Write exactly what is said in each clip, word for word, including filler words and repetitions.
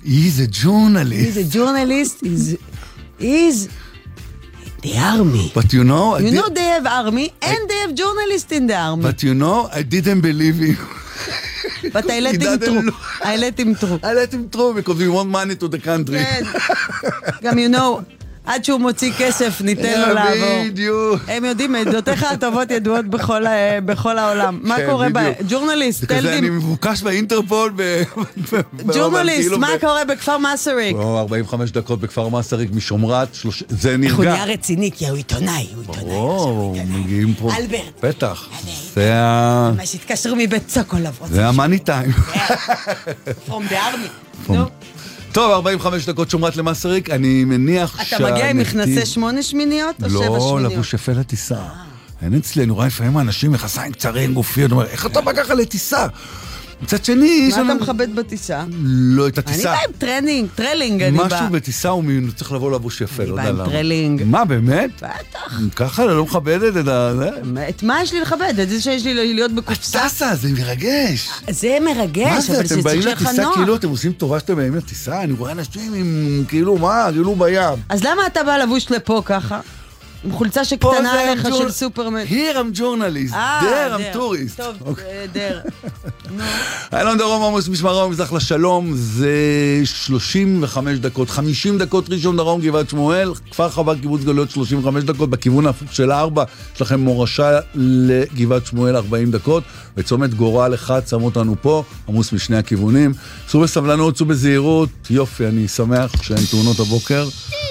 He's a journalist. He's a journalist. He's, he's the army. But you know... You know they have army and I, they have journalists in the army. But you know, I didn't believe you. But I let him through. I let him through. I let him through because we want money to the country. כן. גם you know... עד שהוא מוציא כסף, ניתן לו לעבור. בדיוק. הם יודעים, עדותיך הטובות ידועות בכל העולם. מה קורה ב... ג'ורנליסט, תל כזה אני מבוקש באינטרפול ב... ג'ורנליסט, מה קורה בכפר מסריק? ארבעים וחמש דקות בכפר מסריק משומרת, זה נרגע. איך הוא נהיה רציני, כי הוא עיתונאי, הוא עיתונאי. או, מגיעים פה. אלברט. בטח. זה ה... מה שהתקשרו מבית סוקולוב. זה המאני טיים. From the army. נו. טוב, ארבעים וחמש דקות שומרת למסריק, אני מניח אתה מגיע עם מכנסי שמונה שמיניות או שבע שמיניות? לא, לבוש יפה לטיסה. אין אצלי, אני רואה לפעמים האנשים מכסיים קצרים, גופי, אני אומר, איך אתה בא ככה לטיסה? מצד שני... מה אתה מכבד בטיסה? לא, את הטיסה. אני בא עם טרנינג, טרלינג אני בא. משהו בטיסה הוא צריך לבוא לבוש יפה, לא יודע למה. אני בא עם טרלינג. מה, באמת? בטח. ככה, אני לא מכבדת את זה. את מה יש לי לכבד? את זה שיש לי להיות בקופסה? הטסה, זה מרגש. זה מרגש, אבל זה צריך שלך נוח. כאילו, אתם עושים טובה שאתם באים לטיסה, אני רואה אנשים עם, כאילו, מה, כאילו בים. אז למה אתה בא לבוש לפה ככה? עם חולצה שקטנה עליך של סופרמן. Here I'm journalist, there I'm tourist. טוב, there. איילון דרום עמוס משמר מזרח לשלום, זה שלושים וחמש דקות, חמישים דקות ראשון דרום גבעת שמואל, כפר חב"ד קיבוץ גלויות שלושים וחמש דקות, בכיוון של הארבע שלכם מורשה לגבעת שמואל ארבעים דקות, וצומת גורל אחד שם אותנו פה, עמוס משני הכיוונים. סעו בסבלנות, סעו בזהירות, יופי, אני שמח שאין תאונות הבוקר.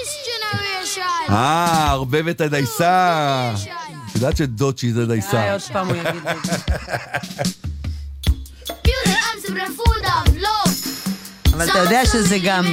אה, ערבבת הדייסה. את יודעת שדוצ'י זה דייסה. אה, עוד פעם הוא יגיד את זה. אבל אתה יודע שזה גם